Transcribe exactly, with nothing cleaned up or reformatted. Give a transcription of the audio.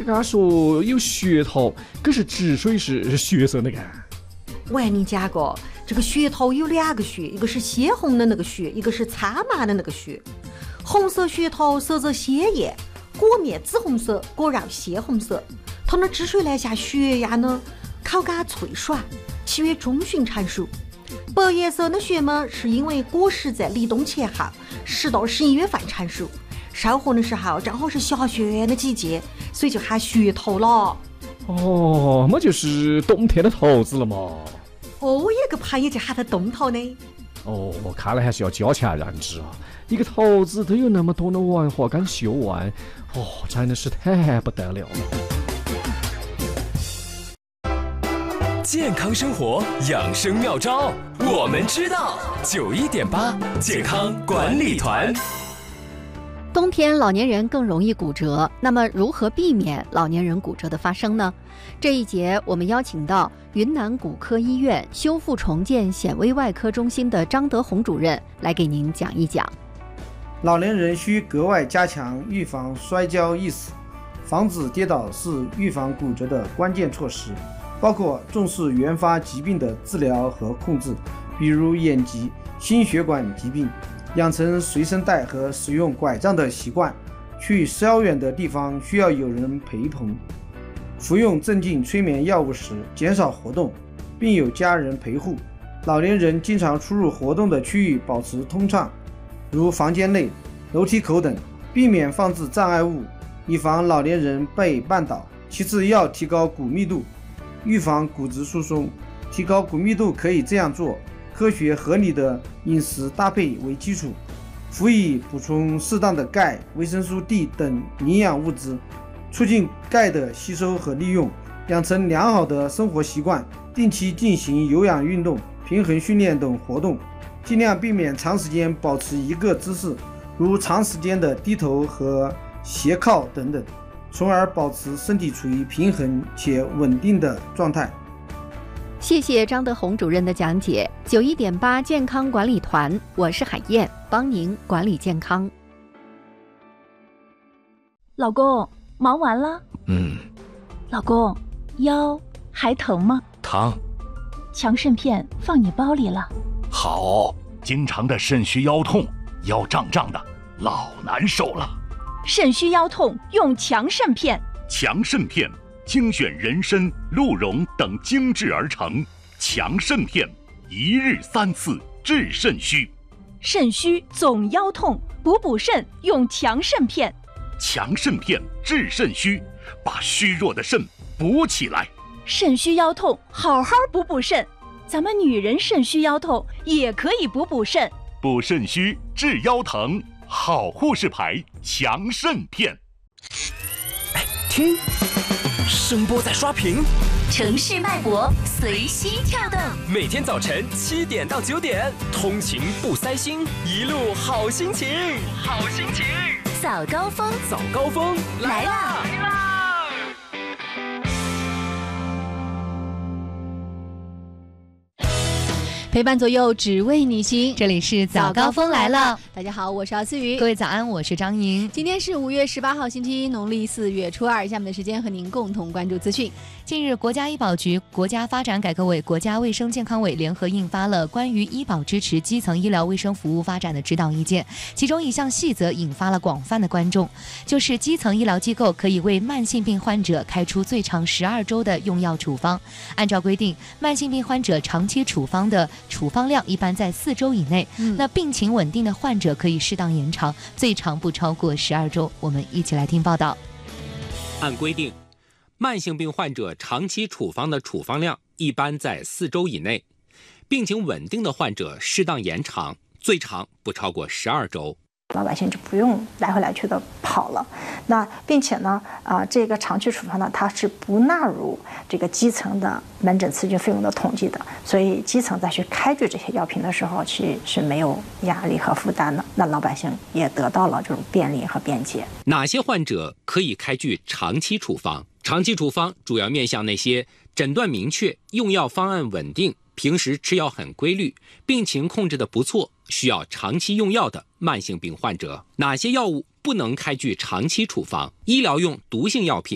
跟他说有噱头，可是治水是血色的干。 喂，你家哥，这个噱头有两个噱，一个是鲜红的那个噱，一个是苍麻的那个噱。红色噱头色泽鲜艳，果面紫红色，果肉鲜红色。它那治水来下血压呢，口感脆爽，七月中旬成熟。白颜色的血嘛，是因为果实在立冬前后十到十一月份成熟，收获的时候正好是下雪的季节，所以就喊噱头了。 哦，那就是冬天的桃子了嘛。 哦，我有个朋友就喊它冬桃呢。 哦，看来还是要加强认知啊！一个桃子都有那么多的文化跟学问，哦，真的是太不得了了。 健康生活养生妙招，我们知道。九一点八健康管理团。 冬天老年人更容易骨折，那么如何避免老年人骨折的发生呢？这一节我们邀请到云南骨科医院修复重建显微外科中心的张德宏主任来给您讲一讲。 老年人需格外加强预防摔跤意识，防止跌倒是预防骨折的关键措施，包括重视原发疾病的治疗和控制，比如眼疾、心血管疾病，养成随身带和使用拐杖的习惯，去稍远的地方需要有人陪同，服用镇静催眠药物时减少活动，并有家人陪护。老年人经常出入活动的区域保持通畅，如房间内、楼梯口等，避免放置障碍物，以防老年人被绊倒。其次要提高骨密度，预防骨质疏松。提高骨密度可以这样做：科学合理的饮食搭配为基础，辅以补充适当的钙、维生素 D 等营养物质，促进钙的吸收和利用，养成良好的生活习惯，定期进行有氧运动、平衡训练等活动，尽量避免长时间保持一个姿势，如长时间的低头和斜靠等等，从而保持身体处于平衡且稳定的状态。 谢谢张德宏主任的讲解。九一点八健康管理团，我是海燕，帮您管理健康。 老公，忙完了？ 嗯。 老公，腰还疼吗？ 疼。 强肾片放你包里了。 好，经常的肾虚腰痛，腰胀胀的，老难受了。 肾虚腰痛用强肾片。 强肾片精选人参、鹿茸等精制而成，强肾片一日三次治肾虚。 肾虚总腰痛，补补肾用强肾片。 强肾片治肾虚，把虚弱的肾补起来。 肾虚腰痛好好补补肾，咱们女人肾虚腰痛也可以补补肾。 补肾虚治腰疼，好护士牌强肾片。 哎，听，声波在刷屏， 城市脉搏随心跳动。 每天早晨七点到九点，通勤不塞心，一路好心情，好心情。 早高峰， 早高峰来啦！ 来啦！ 陪伴左右，只为你行。这里是早高峰来了。 大家好，我是姚思雨。 各位早安，我是张莹。 今天是五月十八号，星期一，农历四月初二。下面的时间和您共同关注资讯。 近日，国家医保局、国家发展改革委、国家卫生健康委联合印发了关于医保支持基层医疗卫生服务发展的指导意见，其中一项细则引发了广泛的关注，就是基层医疗机构可以为慢性病患者开出最长十二周的用药处方。按照规定，慢性病患者长期处方的处方量一般在四周以内，嗯、那病情稳定的患者可以适当延长，最长不超过十二周。我们一起来听报道。 按规定，慢性病患者长期处方的处方量一般在四周以内，病情稳定的患者适当延长，最长不超过十二周。 老百姓就不用来回来去的跑了，那并且呢，啊、呃，这个长期处方呢，它是不纳入这个基层的门诊咨询费用的统计的，所以基层再去开具这些药品的时候，其实是没有压力和负担的，那老百姓也得到了这种便利和便捷。 哪些患者可以开具长期处方？长期处方主要面向那些诊断明确、用药方案稳定、平时吃药很规律、病情控制的不错，需要长期用药的慢性病患者。哪些药物不能开具长期处方？医疗用毒性药品